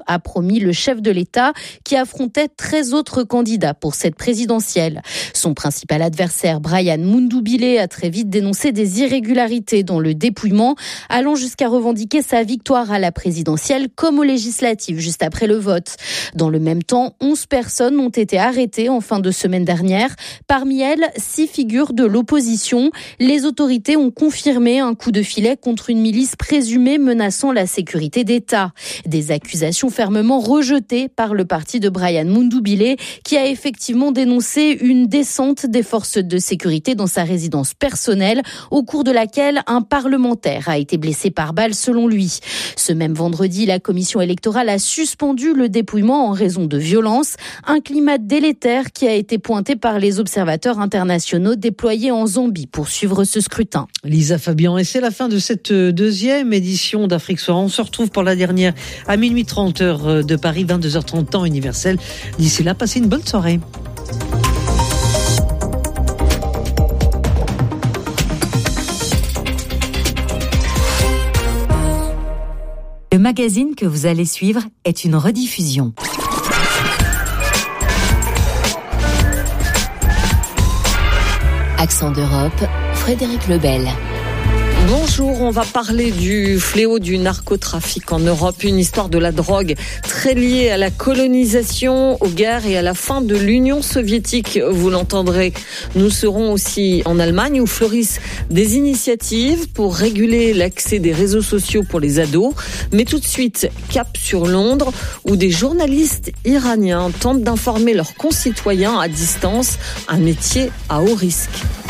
a promis le chef de l'État qui affrontait 13 autres candidats pour cette présidentielle. Son principal adversaire, Brian Mundubile, a très vite dénoncé des irrégularités dans le dépouillement, allant jusqu'à revendiquer sa victoire à la présidentielle comme aux législatives juste après le vote. Dans le même temps, 11 personnes ont été arrêtées en fin de semaine dernière. Parmi elles, 6 figures de l'opposition. Les autorités ont confirmé un coup de filet contre une milice présumée menaçant la sécurité d'État. Des accusations fermement rejetées par le parti de Brian Mundubile, qui a effectivement dénoncé une descente des forces de sécurité dans sa résidence personnelle, au cours de laquelle un parlementaire a été blessé par balle selon lui. Ce même vendredi, la commission électorale a suspendu le dépouillement en raison de violences, un climat délétère qui a été pointé par les observateurs internationaux déployés en Zambie pour suivre ce scrutin. Lisa Fabian, et c'est la fin de cette deuxième édition d'Afrique Soir. On se retrouve pour la dernière à minuit 30 heure de Paris, 22h30 temps universel. D'ici là, passez une bonne soirée. Le magazine que vous allez suivre est une rediffusion. Accent d'Europe, Frédéric Lebel. Bonjour, on va parler du fléau du narcotrafic en Europe, une histoire de la drogue très liée à la colonisation, aux guerres et à la fin de l'Union soviétique, vous l'entendrez. Nous serons aussi en Allemagne où fleurissent des initiatives pour réguler l'accès des réseaux sociaux pour les ados. Mais tout de suite, cap sur Londres où des journalistes iraniens tentent d'informer leurs concitoyens à distance, un métier à haut risque.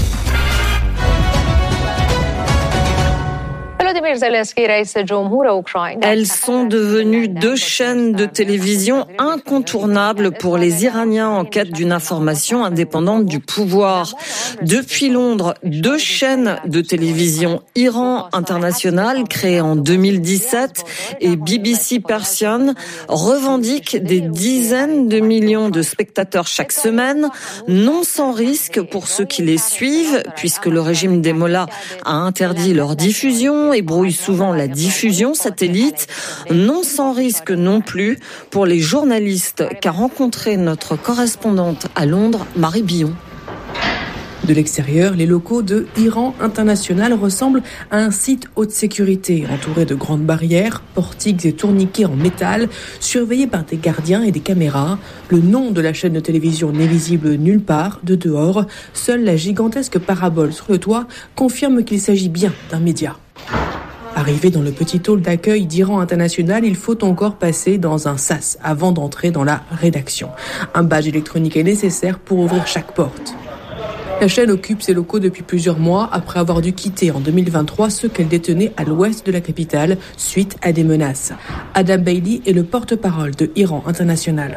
Elles sont devenues 2 chaînes de télévision incontournables pour les Iraniens en quête d'une information indépendante du pouvoir. Depuis Londres, 2 chaînes de télévision, Iran International, créée en 2017, et BBC Persian, revendiquent des dizaines de millions de spectateurs chaque semaine, non sans risque pour ceux qui les suivent, puisque le régime des mollahs a interdit leur diffusion et brouille souvent la diffusion satellite, non sans risque non plus pour les journalistes qu'a rencontré notre correspondante à Londres, Marie Billon. De l'extérieur, les locaux de Iran International ressemblent à un site haute sécurité, entouré de grandes barrières, portiques et tourniquets en métal, surveillés par des gardiens et des caméras. Le nom de la chaîne de télévision n'est visible nulle part, de dehors. Seule la gigantesque parabole sur le toit confirme qu'il s'agit bien d'un média. Arrivé dans le petit hall d'accueil d'Iran International, il faut encore passer dans un sas avant d'entrer dans la rédaction. Un badge électronique est nécessaire pour ouvrir chaque porte. La chaîne occupe ses locaux depuis plusieurs mois après avoir dû quitter en 2023 ceux qu'elle détenait à l'ouest de la capitale suite à des menaces. Adam Bailey est le porte-parole de Iran International.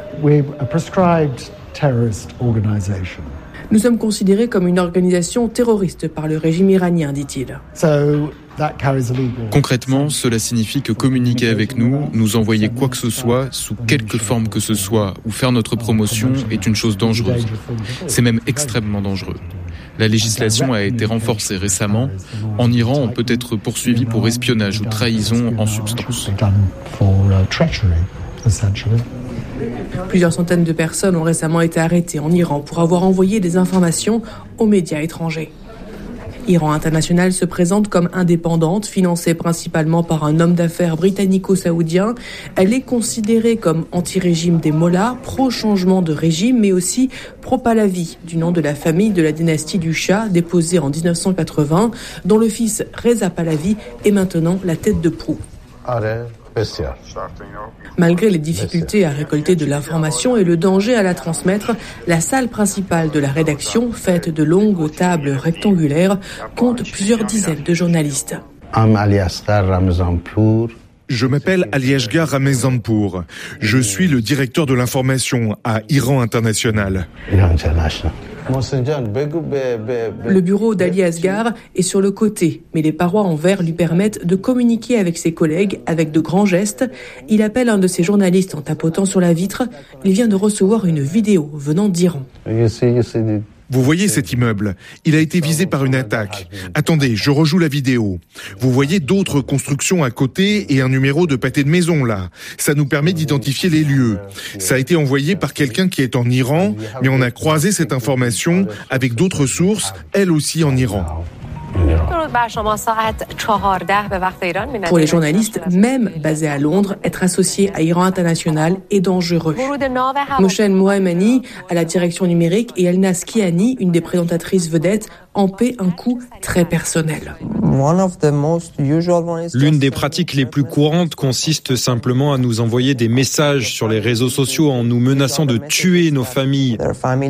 Nous sommes considérés comme une organisation terroriste par le régime iranien, dit-il. Concrètement, cela signifie que communiquer avec nous, nous envoyer quoi que ce soit, sous quelque forme que ce soit, ou faire notre promotion est une chose dangereuse. C'est même extrêmement dangereux. La législation a été renforcée récemment. En Iran, on peut être poursuivi pour espionnage ou trahison en substance. Plusieurs centaines de personnes ont récemment été arrêtées en Iran pour avoir envoyé des informations aux médias étrangers. Iran International se présente comme indépendante, financée principalement par un homme d'affaires britannico-saoudien. Elle est considérée comme anti-régime des mollahs, pro-changement de régime, mais aussi pro-Pahlavi, du nom de la famille de la dynastie du Shah, déposée en 1980, dont le fils Reza Pahlavi est maintenant la tête de proue. Malgré les difficultés à récolter de l'information et le danger à la transmettre, la salle principale de la rédaction, faite de longues tables rectangulaires, compte plusieurs dizaines de journalistes. Je m'appelle Aliasgar Ramezanpour. Je suis le directeur de l'information à Iran International. Le bureau d'Ali Asghar est sur le côté, mais les parois en verre lui permettent de communiquer avec ses collègues avec de grands gestes. Il appelle un de ses journalistes en tapotant sur la vitre. Il vient de recevoir une vidéo venant d'Iran. Vous voyez cet immeuble? Il a été visé par une attaque. Attendez, je rejoue la vidéo. Vous voyez d'autres constructions à côté et un numéro de pâté de maison là. Ça nous permet d'identifier les lieux. Ça a été envoyé par quelqu'un qui est en Iran, mais on a croisé cette information avec d'autres sources, elles aussi en Iran. Pour les journalistes, même basés à Londres, être associé à Iran International est dangereux. Mohsen Mohammadi, à la direction numérique, et Elnaz Kiani, une des présentatrices vedettes, en paient un coût très personnel. L'une des pratiques les plus courantes consiste simplement à nous envoyer des messages sur les réseaux sociaux en nous menaçant de tuer nos familles.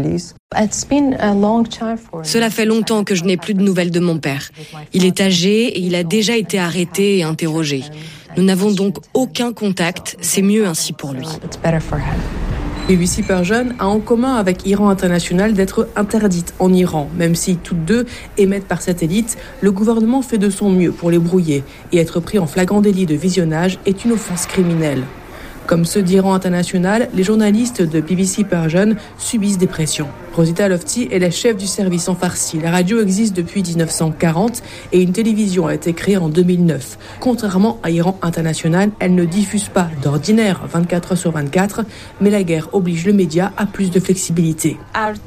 Cela fait longtemps que je n'ai plus de nouvelles de mon père. Il est âgé et il a déjà été arrêté et interrogé. Nous n'avons donc aucun contact, c'est mieux ainsi pour lui. BBC Persian a en commun avec Iran International d'être interdite en Iran. Même si toutes deux émettent par satellite, le gouvernement fait de son mieux pour les brouiller. Et être pris en flagrant délit de visionnage est une offense criminelle. Comme ceux d'Iran International, les journalistes de BBC Persian subissent des pressions. Rosita Lofti est la chef du service en farsi. La radio existe depuis 1940 et une télévision a été créée en 2009. Contrairement à Iran International, elle ne diffuse pas d'ordinaire 24 heures sur 24, mais la guerre oblige le média à plus de flexibilité.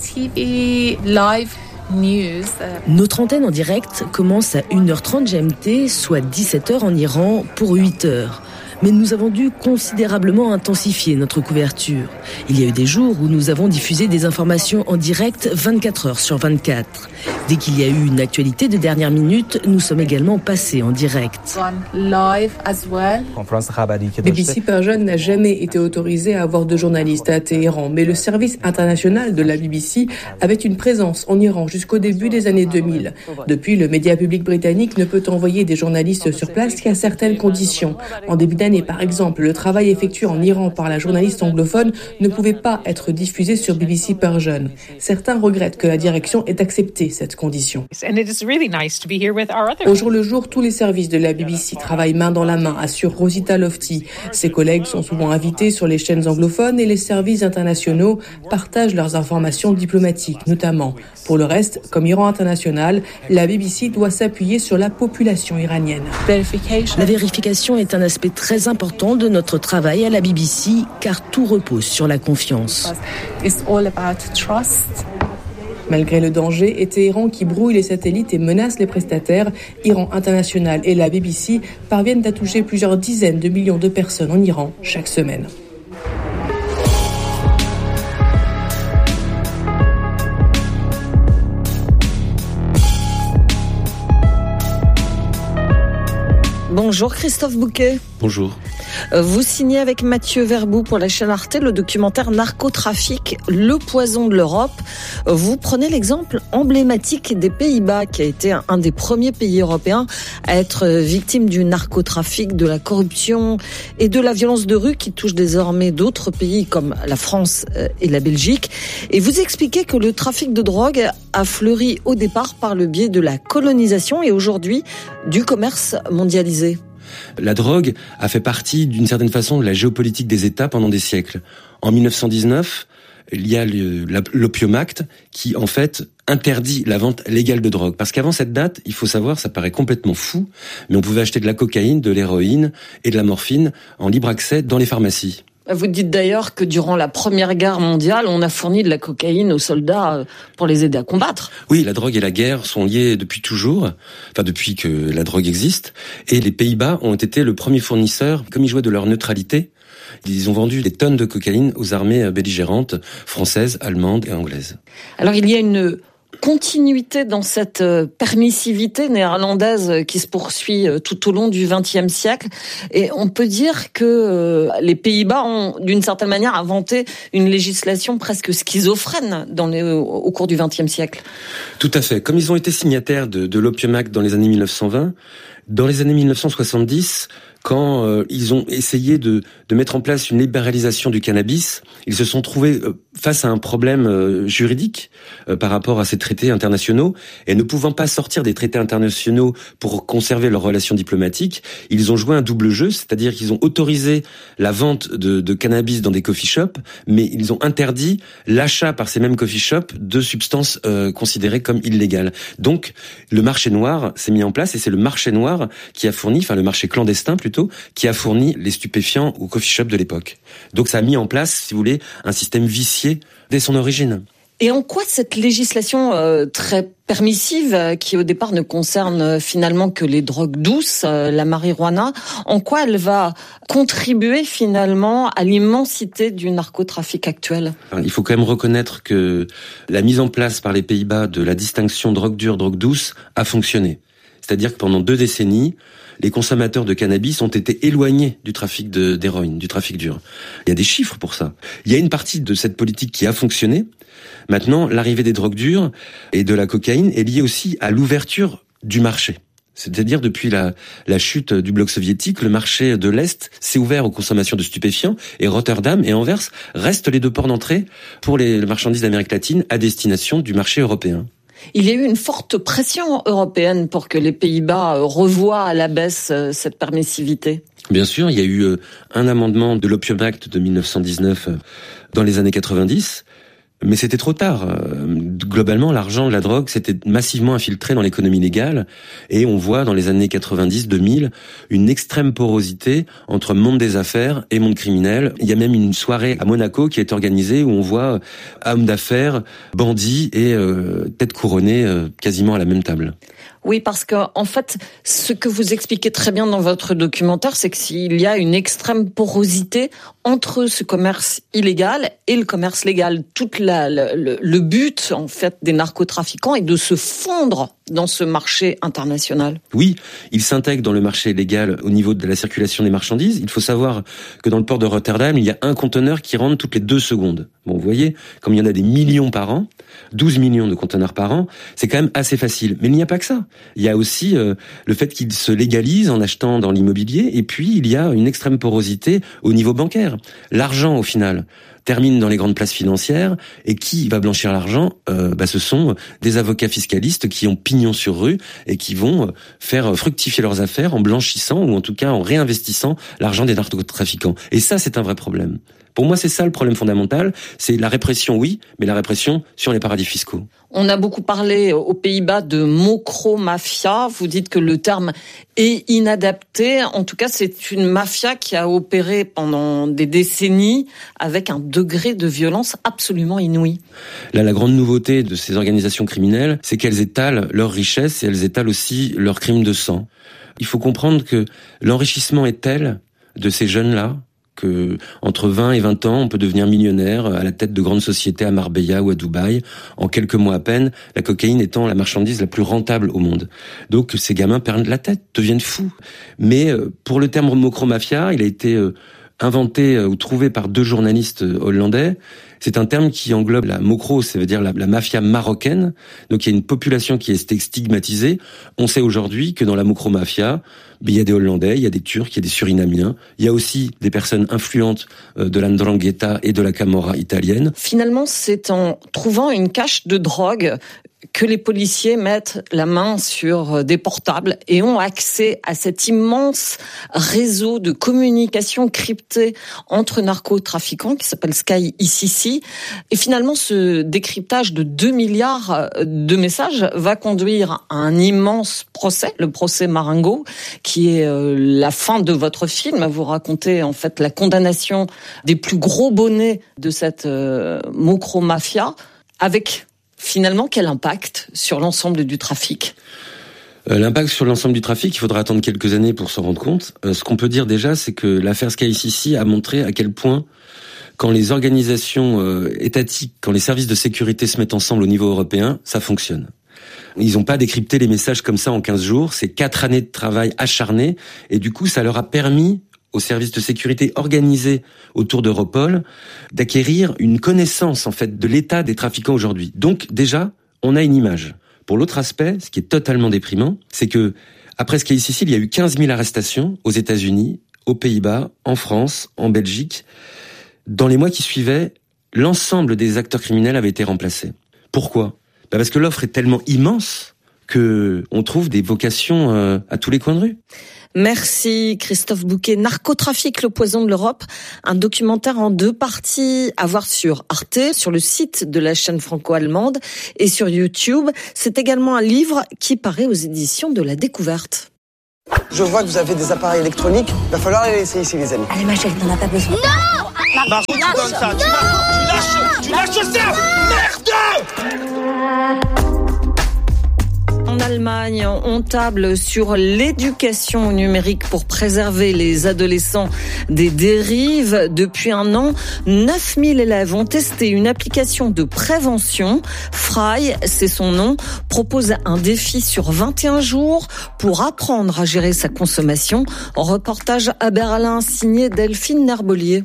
Notre antenne en direct commence à 1h30 GMT, soit 17h en Iran, pour 8h. Mais nous avons dû considérablement intensifier notre couverture. Il y a eu des jours où nous avons diffusé des informations en direct 24 heures sur 24. Dès qu'il y a eu une actualité de dernière minute, nous sommes également passés en direct. BBC Persian n'a jamais été autorisé à avoir de journalistes à Téhéran, mais le service international de la BBC avait une présence en Iran jusqu'au début des années 2000. Depuis, le média public britannique ne peut envoyer des journalistes sur place qu'à certaines conditions. En début d'année, par exemple, le travail effectué en Iran par la journaliste anglophone ne pouvait pas être diffusé sur BBC Persian. Certains regrettent que la direction ait accepté cette condition. Au jour le jour, tous les services de la BBC travaillent main dans la main, assure Rosita Lofti. Ses collègues sont souvent invités sur les chaînes anglophones et les services internationaux partagent leurs informations diplomatiques, notamment. Pour le reste, comme Iran International, la BBC doit s'appuyer sur la population iranienne. La vérification est un aspect très important de notre travail à la BBC, car tout repose sur la confiance. Malgré le danger, et Téhéran qui brouille les satellites et menace les prestataires, Iran International et la BBC parviennent à toucher plusieurs dizaines de millions de personnes en Iran chaque semaine. Bonjour Christophe Bouquet. Bonjour. Vous signez avec Mathieu Verbout pour la chaîne Arte le documentaire Narcotrafic, le poison de l'Europe. Vous prenez l'exemple emblématique des Pays-Bas, qui a été un des premiers pays européens à être victime du narcotrafic, de la corruption et de la violence de rue qui touche désormais d'autres pays comme la France et la Belgique. Et vous expliquez que le trafic de drogue a fleuri au départ par le biais de la colonisation et aujourd'hui du commerce mondialisé. La drogue a fait partie, d'une certaine façon, de la géopolitique des États pendant des siècles. En 1919, il y a l'Opium Act qui, en fait, interdit la vente légale de drogue. Parce qu'avant cette date, il faut savoir, ça paraît complètement fou, mais on pouvait acheter de la cocaïne, de l'héroïne et de la morphine en libre accès dans les pharmacies. Vous dites d'ailleurs que durant la Première Guerre mondiale, on a fourni de la cocaïne aux soldats pour les aider à combattre. Oui, la drogue et la guerre sont liées depuis toujours, enfin depuis que la drogue existe, et les Pays-Bas ont été le premier fournisseur, comme ils jouaient de leur neutralité. Ils ont vendu des tonnes de cocaïne aux armées belligérantes françaises, allemandes et anglaises. Alors il y a une continuité dans cette permissivité néerlandaise qui se poursuit tout au long du XXe siècle. Et on peut dire que les Pays-Bas ont, d'une certaine manière, inventé une législation presque schizophrène au cours du XXe siècle. Tout à fait. Comme ils ont été signataires de l'Opium Act dans les années 1920, dans les années 1970, quand ils ont essayé de mettre en place une libéralisation du cannabis, ils se sont trouvés face à un problème juridique par rapport à ces traités internationaux, et ne pouvant pas sortir des traités internationaux pour conserver leurs relations diplomatiques, ils ont joué un double jeu, c'est-à-dire qu'ils ont autorisé la vente de cannabis dans des coffee shops, mais ils ont interdit l'achat par ces mêmes coffee shops de substances considérées comme illégales. Donc le marché noir s'est mis en place, et c'est le marché noir qui a fourni, enfin le marché clandestin plutôt, qui a fourni les stupéfiants aux coffee shops de l'époque. Donc ça a mis en place, si vous voulez, un système vicié dès son origine. Et en quoi cette législation très permissive, qui au départ ne concerne finalement que les drogues douces, la marijuana, en quoi elle va contribuer finalement à l'immensité du narcotrafic actuel ? Il faut quand même reconnaître que la mise en place par les Pays-Bas de la distinction drogue dure, drogue douce a fonctionné. C'est-à-dire que pendant 2 décennies, les consommateurs de cannabis ont été éloignés du trafic d'héroïne, du trafic dur. Il y a des chiffres pour ça. Il y a une partie de cette politique qui a fonctionné. Maintenant, l'arrivée des drogues dures et de la cocaïne est liée aussi à l'ouverture du marché. C'est-à-dire, depuis la chute du bloc soviétique, le marché de l'Est s'est ouvert aux consommations de stupéfiants, et Rotterdam et Anvers restent les 2 ports d'entrée pour les marchandises d'Amérique latine à destination du marché européen. Il y a eu une forte pression européenne pour que les Pays-Bas revoient à la baisse cette permissivité. Bien sûr, il y a eu un amendement de l'Opium Act de 1919 dans les années 90, mais c'était trop tard. Globalement, l'argent de la drogue s'était massivement infiltré dans l'économie légale, et on voit dans les années 90-2000 une extrême porosité entre monde des affaires et monde criminel. Il y a même une soirée à Monaco qui est organisée où on voit hommes d'affaires, bandits et têtes couronnées quasiment à la même table. Oui, parce que en fait, ce que vous expliquez très bien dans votre documentaire, c'est qu'il y a une extrême porosité entre ce commerce illégal et le commerce légal. Le but, en fait, des narcotrafiquants est de se fondre dans ce marché international. Oui, ils s'intègrent dans le marché légal au niveau de la circulation des marchandises. Il faut savoir que dans le port de Rotterdam, il y a un conteneur qui rentre toutes les 2 secondes. Bon, vous voyez, comme il y en a des millions par an, 12 millions de conteneurs par an, c'est quand même assez facile. Mais il n'y a pas que ça. Il y a aussi le fait qu'ils se légalisent en achetant dans l'immobilier, et puis il y a une extrême porosité au niveau bancaire. L'argent, au final, termine dans les grandes places financières, et qui va blanchir l'argent ? Ce sont des avocats fiscalistes qui ont pignon sur rue et qui vont faire fructifier leurs affaires en blanchissant, ou en tout cas en réinvestissant l'argent des narcotrafiquants. Et ça, c'est un vrai problème. Pour moi, c'est ça le problème fondamental. C'est la répression, oui, mais la répression sur les paradis fiscaux. On a beaucoup parlé aux Pays-Bas de mocro-mafia. Vous dites que le terme est inadapté. En tout cas, c'est une mafia qui a opéré pendant des décennies avec un degré de violence absolument inouï. Là, la grande nouveauté de ces organisations criminelles, c'est qu'elles étalent leurs richesses, et elles étalent aussi leurs crimes de sang. Il faut comprendre que l'enrichissement est tel de ces jeunes-là que entre 20 et 20 ans, on peut devenir millionnaire à la tête de grandes sociétés à Marbella ou à Dubaï, en quelques mois à peine, la cocaïne étant la marchandise la plus rentable au monde. Donc ces gamins perdent la tête, deviennent fous. Mais pour le terme mocro-mafia, il a été inventé ou trouvé par 2 journalistes hollandais. C'est un terme qui englobe la mocro, ça veut dire la mafia marocaine. Donc il y a une population qui est stigmatisée. On sait aujourd'hui que dans la mocro-mafia, il y a des Hollandais, il y a des Turcs, il y a des Surinamiens. Il y a aussi des personnes influentes de la 'Ndrangheta et de la Camorra italienne. Finalement, c'est en trouvant une cache de drogue que les policiers mettent la main sur des portables et ont accès à cet immense réseau de communication cryptée entre narcotrafiquants qui s'appelle Sky ICC. Et finalement, ce décryptage de 2 milliards de messages va conduire à un immense procès, le procès Marengo, qui est la fin de votre film. Vous racontez en fait la condamnation des plus gros bonnets de cette mocro-mafia, avec finalement, quel impact sur l'ensemble du trafic ? L'impact sur l'ensemble du trafic, il faudra attendre quelques années pour s'en rendre compte. Ce qu'on peut dire déjà, c'est que l'affaire Sky ICC a montré à quel point, quand les organisations étatiques, quand les services de sécurité se mettent ensemble au niveau européen, ça fonctionne. Ils n'ont pas décrypté les messages comme ça en 15 jours, c'est 4 années de travail acharné, et du coup, ça leur a permis aux services de sécurité organisés autour d'Europol, d'acquérir une connaissance, en fait, de l'état des trafiquants aujourd'hui. Donc, déjà, on a une image. Pour l'autre aspect, ce qui est totalement déprimant, c'est que, Après ce case ici, il y a eu 15 000 arrestations aux États-Unis, aux Pays-Bas, en France, en Belgique. Dans les mois qui suivaient, l'ensemble des acteurs criminels avait été remplacé. Pourquoi ? Parce que l'offre est tellement immense que on trouve des vocations à tous les coins de rue. Merci Christophe Bouquet. Narcotrafic, le poison de l'Europe, un documentaire en 2 parties à voir sur Arte, sur le site de la chaîne franco-allemande et sur YouTube. C'est également un livre qui paraît aux éditions de La Découverte. Je vois que vous avez des appareils électroniques. Il va falloir les laisser ici, les amis. Allez ma chérie, t'en as pas besoin. Non Margot, tu donnes ça. Tu lâches ça. Merde! En Allemagne, on table sur l'éducation numérique pour préserver les adolescents des dérives. Depuis un an, 9000 élèves ont testé une application de prévention. Frei, c'est son nom, propose un défi sur 21 jours pour apprendre à gérer sa consommation. Reportage à Berlin signé Delphine Nerbolier.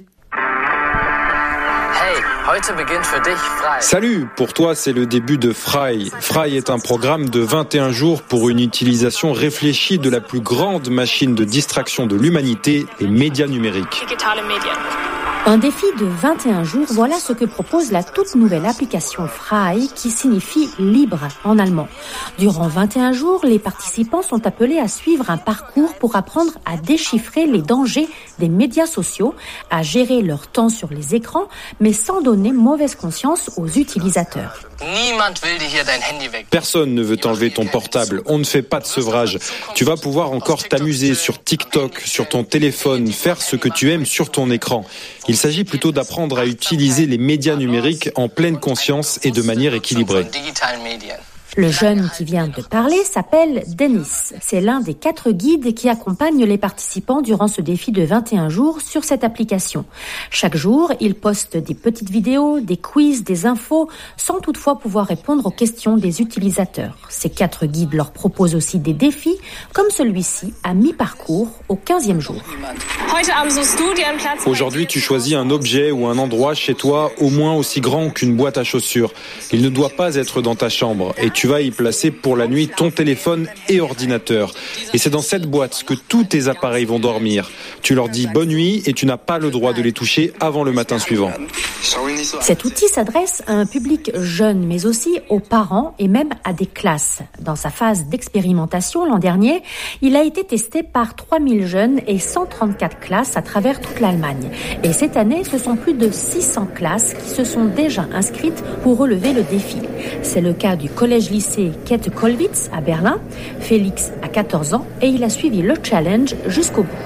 Salut, pour toi c'est le début de Frei. Frei est un programme de 21 jours pour une utilisation réfléchie de la plus grande machine de distraction de l'humanité, les médias numériques. Un défi de 21 jours, voilà ce que propose la toute nouvelle application Frei, qui signifie libre en allemand. Durant 21 jours, les participants sont appelés à suivre un parcours pour apprendre à déchiffrer les dangers des médias sociaux, à gérer leur temps sur les écrans, mais sans donner mauvaise conscience aux utilisateurs. Personne ne veut t'enlever ton portable, on ne fait pas de sevrage. Tu vas pouvoir encore t'amuser sur TikTok, sur ton téléphone, faire ce que tu aimes sur ton écran. Il s'agit plutôt d'apprendre à utiliser les médias numériques en pleine conscience et de manière équilibrée. Le jeune qui vient de parler s'appelle Denis. C'est l'un des 4 guides qui accompagnent les participants durant ce défi de 21 jours sur cette application. Chaque jour, il poste des petites vidéos, des quiz, des infos, sans toutefois pouvoir répondre aux questions des utilisateurs. Ces 4 guides leur proposent aussi des défis, comme celui-ci, à mi-parcours, au 15e jour. Aujourd'hui, tu choisis un objet ou un endroit chez toi au moins aussi grand qu'une boîte à chaussures. Il ne doit pas être dans ta chambre et tu vas y placer pour la nuit ton téléphone et ordinateur. Et c'est dans cette boîte que tous tes appareils vont dormir. Tu leur dis bonne nuit et tu n'as pas le droit de les toucher avant le matin suivant. Cet outil s'adresse à un public jeune, mais aussi aux parents et même à des classes. Dans sa phase d'expérimentation l'an dernier, il a été testé par 3000 jeunes et 134 classes à travers toute l'Allemagne. Et cette année, ce sont plus de 600 classes qui se sont déjà inscrites pour relever le défi. C'est le cas du collège-lycée Käthe-Kollwitz à Berlin. Félix a 14 ans et il a suivi le challenge jusqu'au bout.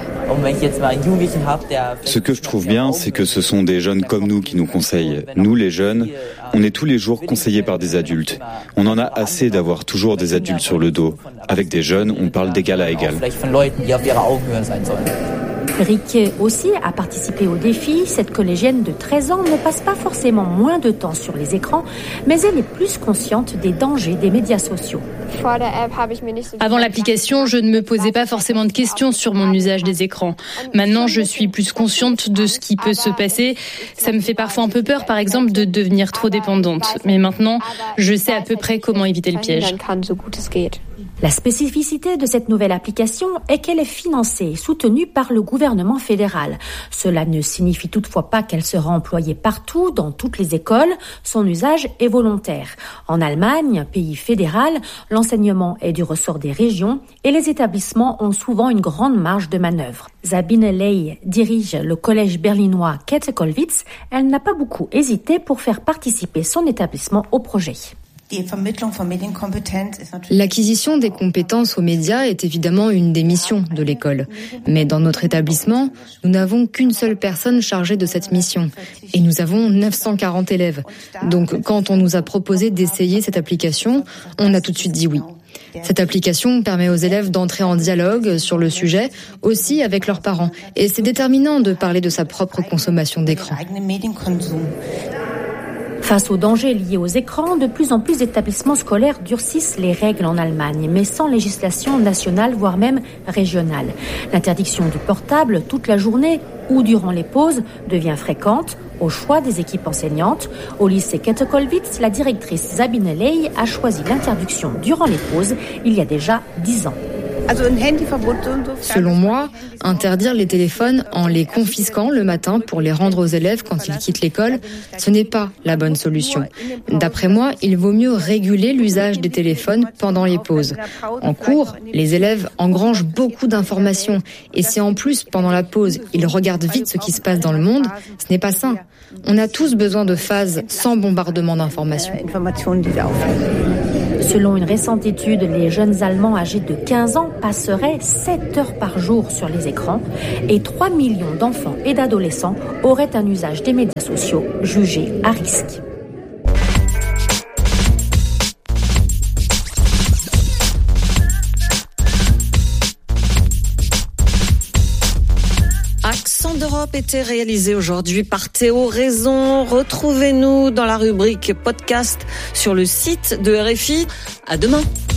Ce que je trouve bien, c'est que ce sont des jeunes comme nous qui nous conseillent. Nous, les jeunes, on est tous les jours conseillés par des adultes. On en a assez d'avoir toujours des adultes sur le dos. Avec des jeunes, on parle d'égal à égal. Rike aussi a participé au défi. Cette collégienne de 13 ans ne passe pas forcément moins de temps sur les écrans, mais elle est plus consciente des dangers des médias sociaux. Avant l'application, je ne me posais pas forcément de questions sur mon usage des écrans. Maintenant, je suis plus consciente de ce qui peut se passer. Ça me fait parfois un peu peur, par exemple, de devenir trop dépendante. Mais maintenant, je sais à peu près comment éviter le piège. La spécificité de cette nouvelle application est qu'elle est financée et soutenue par le gouvernement fédéral. Cela ne signifie toutefois pas qu'elle sera employée partout, dans toutes les écoles. Son usage est volontaire. En Allemagne, pays fédéral, l'enseignement est du ressort des régions et les établissements ont souvent une grande marge de manœuvre. Sabine Ley dirige le collège berlinois Käthe-Kollwitz. Elle n'a pas beaucoup hésité pour faire participer son établissement au projet. L'acquisition des compétences aux médias est évidemment une des missions de l'école. Mais dans notre établissement, nous n'avons qu'une seule personne chargée de cette mission. Et nous avons 940 élèves. Donc quand on nous a proposé d'essayer cette application, on a tout de suite dit oui. Cette application permet aux élèves d'entrer en dialogue sur le sujet, aussi avec leurs parents. Et c'est déterminant de parler de sa propre consommation d'écran. Face aux dangers liés aux écrans, de plus en plus d'établissements scolaires durcissent les règles en Allemagne, mais sans législation nationale, voire même régionale. L'interdiction du portable toute la journée ou durant les pauses devient fréquente, au choix des équipes enseignantes. Au lycée Käthe-Kollwitz, la directrice Sabine Ley a choisi l'interdiction durant les pauses il y a déjà 10 ans. Selon moi, interdire les téléphones en les confisquant le matin pour les rendre aux élèves quand ils quittent l'école, ce n'est pas la bonne solution. D'après moi, il vaut mieux réguler l'usage des téléphones pendant les pauses. En cours, les élèves engrangent beaucoup d'informations et si en plus, pendant la pause, ils regardent vite ce qui se passe dans le monde, ce n'est pas sain. On a tous besoin de phases sans bombardement d'informations. Selon une récente étude, les jeunes Allemands âgés de 15 ans passeraient 7 heures par jour sur les écrans et 3 millions d'enfants et d'adolescents auraient un usage des médias sociaux jugé à risque. Accent d'Europe était réalisé aujourd'hui par Théo Raison. Retrouvez-nous dans la rubrique podcast sur le site de RFI. À demain.